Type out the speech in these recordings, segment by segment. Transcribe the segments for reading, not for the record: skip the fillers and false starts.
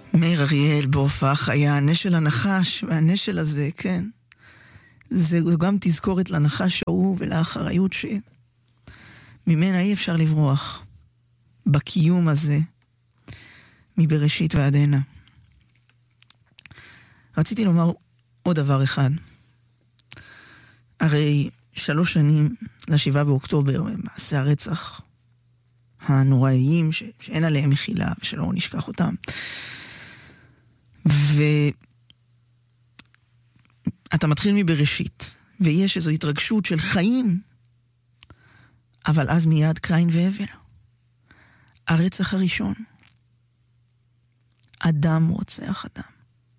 מאיר אריאל בהופעה חיה, הנשל הנחש, והנשל הזה, כן, זה גם תזכורת לנחש ההוא ולאחריות שממנה אי אפשר לברוח בקיום הזה מבראשית ועד הנה. רציתי לומר עוד דבר אחד. הרי 3 שנים ל7 באוקטובר, מעשי הרצח הנוראיים שאין עליהם מחילה ושלא נשכח אותם. ואתה מתחיל מבראשית, ויש איזו התרגשות של חיים, אבל אז מיד קין והבל. הרצח הראשון. אדם רוצח אדם.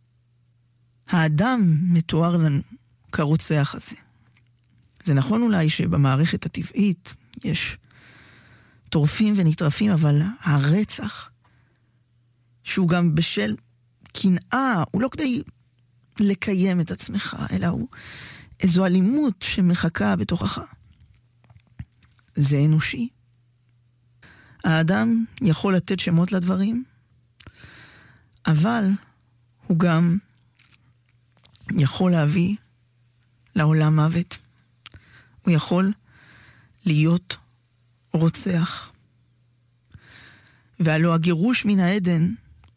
האדם מתואר לנו כרוצח הזה. זה נכון אולי שבמערכת הטבעית יש טורפים ונטרפים, אבל הרצח, שהוא גם בשל קנאה, הוא לא כדי לקיים את עצמך, אלא הוא איזו אלימות שמחכה בתוכך. זה אנושי. האדם יכול לתת שמות לדברים, אבל הוא גם יכול להביא לעולם מוות. הוא יכול להיות רוצח. והלא הגירוש מן העדן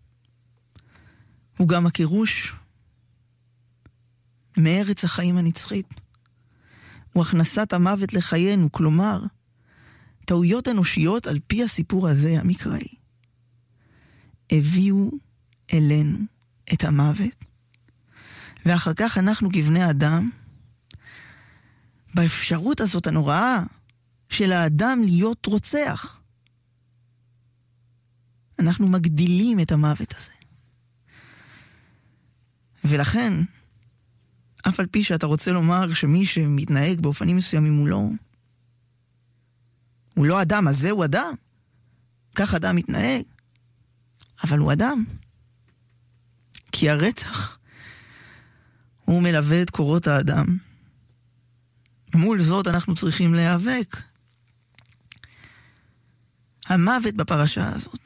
הוא גם הגירוש מארץ החיים הנצחית. הוא הכנסת המוות לחיינו, כלומר, טעויות אנושיות על פי הסיפור הזה המקראי הביאו אלינו את המוות, ואחר כך אנחנו כבני אדם באפשרות הזאת הנוראה של האדם להיות רוצח. אנחנו מגדילים את המוות הזה. ולכן, אף על פי שאתה רוצה לומר שמי שמתנהג באופנים מסוימים הוא לא אדם, אז זהו אדם. כך אדם מתנהג. אבל הוא אדם. כי הרצח הוא מלווה את קורות האדם. מול זאת אנחנו צריכים להיאבק. המוות בפרשה הזאת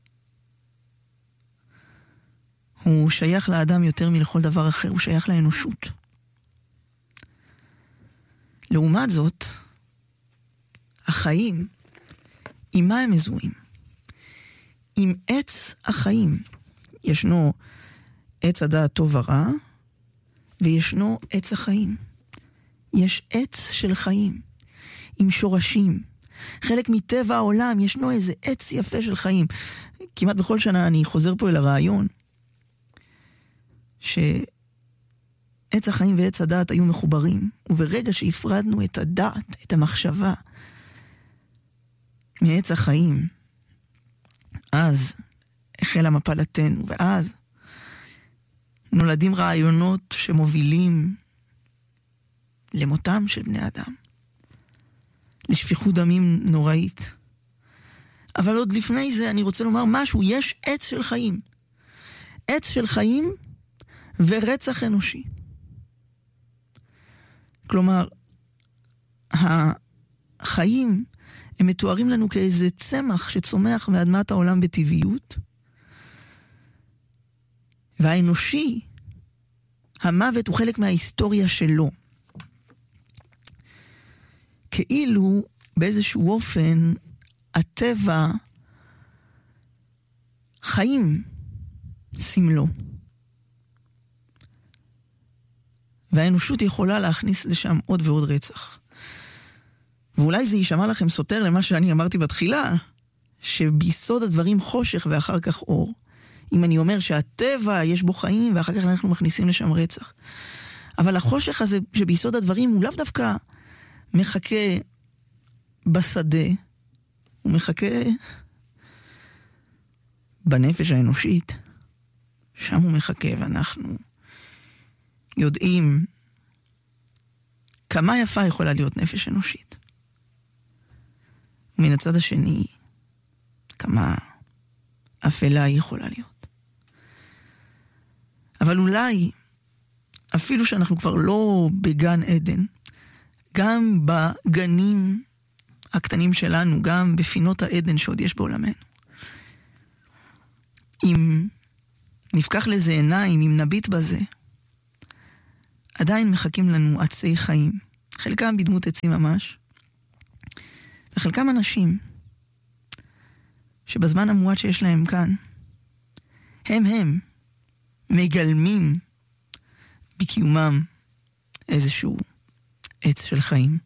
הוא שייך לאדם יותר מלכל דבר אחר, הוא שייך לאנושות. לעומת זאת, החיים, עם מה הם מזוהים? עם עץ החיים. ישנו עץ הדעת טוב ורע, וישנו עץ החיים. יש עץ של חיים, עם שורשים. חלק מטבע העולם, ישנו איזה עץ יפה של חיים. כמעט בכל שנה אני חוזר פה אל הרעיון, שעץ החיים ועץ הדעת היו מחוברים, וברגע שהפרדנו את הדעת, את המחשבה, מעץ החיים, אז החלה מפלתנו, ואז נולדים רעיונות שמובילים למותם של בני אדם, לשפיכות דמים נוראית. אבל עוד לפני זה אני רוצה לומר משהו, יש עץ של חיים. עץ של חיים ורצח אנושי. כלומר, החיים הם מתוארים לנו כאיזה צמח שצומח מאדמת העולם בטבעיות, והאנושי, המוות הוא חלק מההיסטוריה שלו. כאילו באיזשהו אופן הטבע חיים סמלו. והאנושות יכולה להכניס לשם עוד ועוד רצח. ואולי זה יישמע לכם סותר למה שאני אמרתי בתחילה, שביסוד הדברים חושך ואחר כך אור. אם אני אומר שהטבע יש בו חיים ואחר כך אנחנו מכניסים לשם רצח. אבל החושך הזה שביסוד הדברים הוא לאו דווקא מחכה בשדה, הוא מחכה בנפש האנושית. שם הוא מחכה, ואנחנו יודעים כמה יפה יכולה להיות נפש אנושית. ומן הצד השני, כמה אפלה היא יכולה להיות. אבל אולי, אפילו שאנחנו כבר לא בגן עדן, גם בגנים הקטנים שלנו, גם בפינות העדן שעוד יש בעולמנו, אם נפקח לזה עיניים, אם נביט בזה, עדיין מחכים לנו עצי חיים. חלקם בדמות עצים ממש, וחלקם אנשים, שבזמן המועט שיש להם כאן, הם מגלמים בקיומם איזשהו עץ של חיים.